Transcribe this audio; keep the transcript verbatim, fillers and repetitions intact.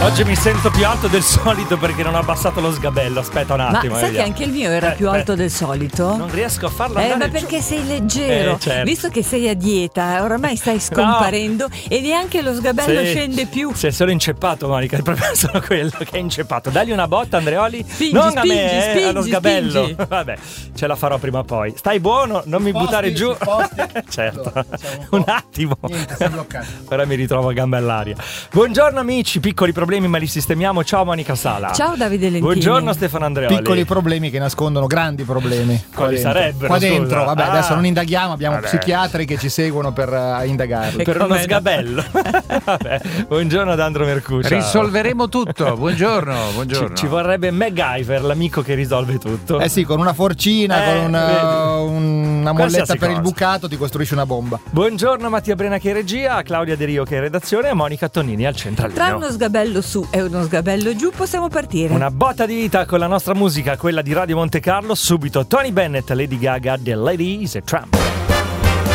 Oggi mi sento più alto del solito perché non ho abbassato lo sgabello. Aspetta un attimo. Ma sai vediamo. che anche il mio era Eh, più beh, alto del solito? Non riesco a farlo Eh, andare ma perché giù. sei leggero, Eh, certo. visto che sei a dieta, oramai stai scomparendo e neanche lo sgabello Sì. scende più. Sei solo inceppato, Monica. Il problema è solo quello che è inceppato. Dagli una botta, Andreoli. Spingi, non spingi, a me, eh, spingi, allo sgabello. spingi. Vabbè, ce la farò prima o poi. Stai buono, non mi Sposti, buttare giù. sposti. Certo. Allora, facciamo un po'. Un attimo. Niente, sei bloccato. Ora mi ritrovo a gambe all'aria. Buongiorno amici, piccoli problemi ma li sistemiamo. Ciao Monica Sala. Ciao Davide Lentini. Buongiorno Stefano Andreoli. Piccoli problemi che nascondono grandi problemi. Qua Quali dentro. sarebbero, Qua scusa? dentro, vabbè, Ah. adesso non indaghiamo, abbiamo Vabbè. psichiatri che ci seguono per uh, indagarli. Per uno Come no? sgabello. Vabbè. Buongiorno ad Andro Mercuccio. Risolveremo tutto. Buongiorno, Ci, buongiorno. ci vorrebbe MacGyver, l'amico che risolve tutto. Eh sì, con una forcina, Eh, con una, una Qualsiasi molletta per il cosa. bucato ti costruisci una bomba. Buongiorno Mattia Brena che è regia, Claudia De Rio che è redazione e Monica Tonini al centralino. Tra uno sgabello su e uno sgabello giù possiamo partire. Una botta di vita con la nostra musica, quella di Radio Monte Carlo. Subito Tony Bennett, Lady Gaga, The Lady is a Tramp.